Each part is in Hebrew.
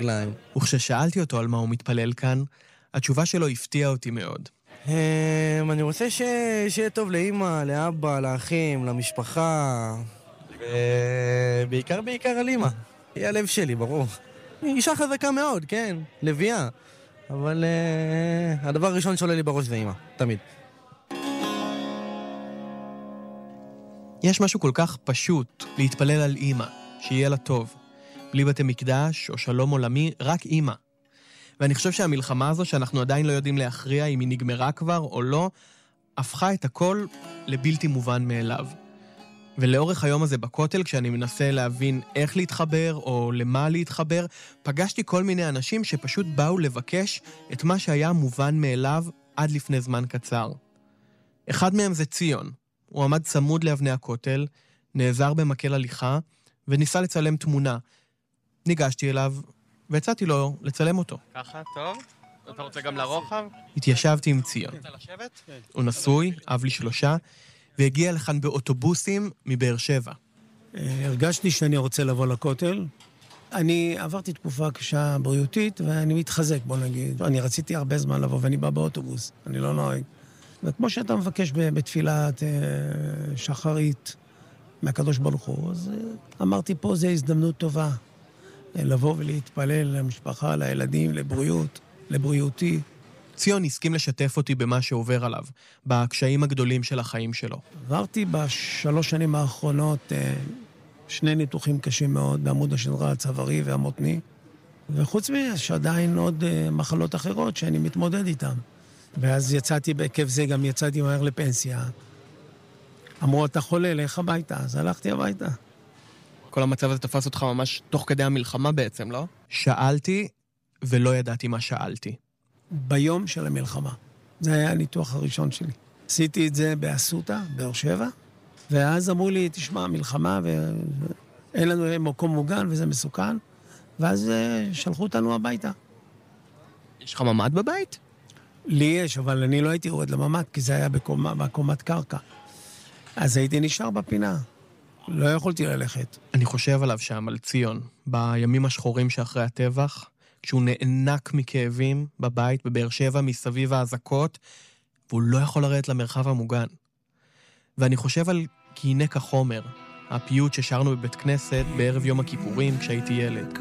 הרגליים. וכששאלתי אותו על מה הוא מתפלל כאן, התשובה שלו הפתיעה אותי מאוד. אני רוצה שיהיה טוב לאמא, לאבא, לאחים, למשפחה, בעיקר על אמא. היא הלב שלי, ברור. היא אישה חזקה מאוד, כן, לביאה. אבל הדבר הראשון שעולה לי בראש זה אמא, תמיד. יש משהו כל כך פשוט להתפלל על אמא, שיהיה לה טוב. בלי בתי מקדש או שלום עולמי, רק אמא. ואני חושב שהמלחמה הזו, שאנחנו עדיין לא יודעים להכריע אם היא נגמרה כבר או לא, הפכה את הכל לבלתי מובן מאליו. ולאורך היום הזה בכותל, כשאני מנסה להבין איך להתחבר או למה להתחבר, פגשתי כל מיני אנשים שפשוט באו לבקש את מה שהיה מובן מאליו עד לפני זמן קצר. אחד מהם זה ציון. הוא עמד צמוד לאבני הכותל, נעזר במקל הליכה, וניסה לצלם תמונה. ניגשתי אליו, והצעתי לו לצלם אותו. ככה, טוב. אתה רוצה גם לרוחב? התיישבתי עם ציון. רוצה לשבת? הוא נשוי, אב לי 3, והגיע לכאן באוטובוסים מבאר שבע. הרגשתי שאני רוצה לבוא לכותל. אני עברתי תקופה קשה בריאותית, ואני מתחזק, בוא נגיד. אני רציתי הרבה זמן לבוא, ואני בא באוטובוס. אני לא נוהג. וכמו שאתה מבקש בתפילת שחרית מהקדוש ברוך הוא, אז אמרתי פה, זו הזדמנות טובה. לבוא ולהתפלל למשפחה, לילדים, לבריאותי. ציון הסכים לשתף אותי במה שעובר עליו, בקשיים הגדולים של החיים שלו. עברתי ב3 שנים האחרונות 2 ניתוחים קשים מאוד, בעמוד השדרה הצווארי והמותני, וחוץ יש עדיין עוד מחלות אחרות שאני מתמודד איתן. ואז יצאתי בעקב זה, גם יצאתי מהר לפנסיה. אמרו, אתה חולה, לך הביתה, אז הלכתי הביתה. כל המצב הזה תפס אותך ממש תוך כדי המלחמה בעצם, לא? שאלתי ולא ידעתי מה שאלתי. ביום של המלחמה. זה היה הניתוח הראשון שלי. עשיתי את זה באסותא, באר שבע, ואז אמרו לי, תשמע, מלחמה, ואין לנו מקום מוגן וזה מסוכן, ואז שלחו אותנו הביתה. יש לך ממד בבית? לי יש, אבל אני לא הייתי יורד לממד, כי זה היה בקומת קרקע. אז הייתי נשאר בפינה. לא יכולתי ללכת. אני חושב עליו שם, על ציון, בימים השחורים שאחרי הטבח, כשהוא נענק מכאבים בבית, בבאר שבע, מסביב האזעקות, והוא לא יכול לרדת למרחב המוגן. ואני חושב על כי הנה כחומר, הפיוט ששרנו בבית כנסת בערב יום הכיפורים כשהייתי ילד.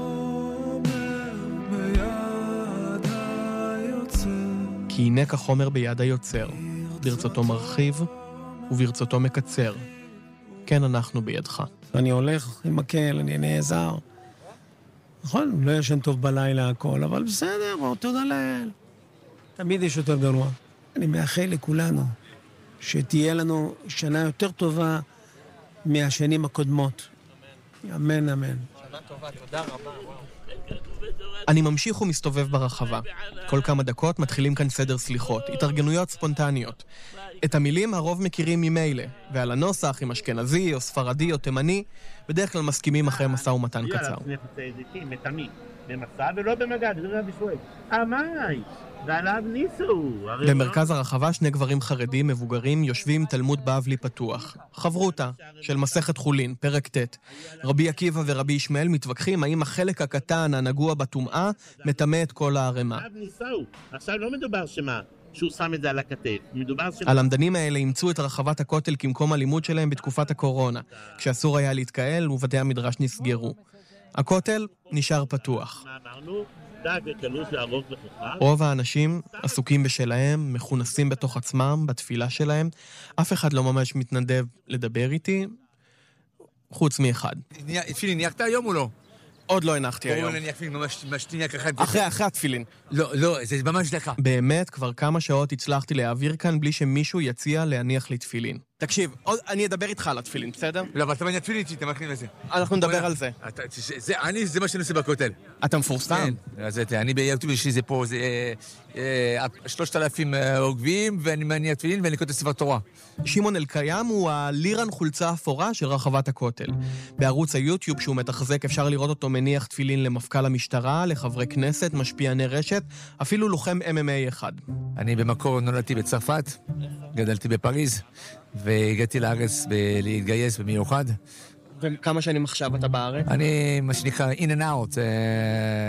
כי הנה כחומר ביד היוצר, ברצותו מרחיב וברצותו מקצר. כן, אנחנו בידך. אני הולך עם מקל, אני נעזר. נכון, לא ישן טוב בלילה הכל, אבל בסדר, תודה לאל. תמיד יש יותר גרוע. אני מאחל לכולנו שתהיה לנו שנה יותר טובה מהשנים הקודמות. אמן, אמן. שנה טובה, תודה רבה. אני ממשיך ומסתובב ברחבה. כל כמה דקות מתחילים כאן סדר סליחות, התארגנויות ספונטניות. את המילים הרוב מכירים ממילא, ועל הנוסח, עם אשכנזי או ספרדי או תימני, בדרך כלל מסכימים אחרי משא ומתן קצר. במרכז הרחבה 2 גברים חרדים מבוגרים יושבים תלמוד בבלי פתוח. חברותה של מסכת חולין, פרק ט'. רבי עקיבא ורבי ישמעאל מתווכחים האם החלק הקטן הנגוע בטומאה מטמא את כל הערימה. עכשיו לא מדובר שהוא שם את זה על הכתף. הלמדנים האלה אימצו את רחבת הכותל כמקום הלימוד שלהם בתקופת הקורונה, כשאסור היה להתקהל ובתי המדרש נסגרו. הכותל נשאר פתוח. רוב האנשים עסוקים בשלהם, מכונסים בתוך עצמם, בתפילה שלהם. אף אחד לא ממש מתנדב לדבר איתי, חוץ מאחד. תפילין, ניחת היום או לא? עוד לא הנחתי היום. אני אפילו ממש תניח אחד. אחרי התפילין. לא, זה ממש דקה. באמת, כבר כמה שעות הצלחתי להעביר כאן בלי שמישהו יציע להניח לי תפילין. תקשיב, אני אדבר איתך על התפילין, בסדר? לא, אבל אתה מניח תפילין איתי, אתה מכין לזה. אנחנו נדבר על זה. זה מה שאני עושה בכותל. אתה מפורסם? אז אני ביוטיוב שלי זה פה, זה 3,000 עוקבים, ואני מניח תפילין ואני כותב ספר תורה. שמעון אלקיים הוא הלירן חולצה אפורה של רחבת הכותל. בערוץ היוטיוב שהוא מתחזק אפשר לראות אותו מניח תפילין למפכ"ל המשטרה, לחברי כנסת, משפיעני רשת, אפילו לוחם MMA אחד. אני במקור נולדתי בצרפת, גדלתי בפריז, והגעתי לארץ להתגייס במיוחד. וכמה שנים עכשיו אתה בארץ? אני, מה שנקרא, in and out.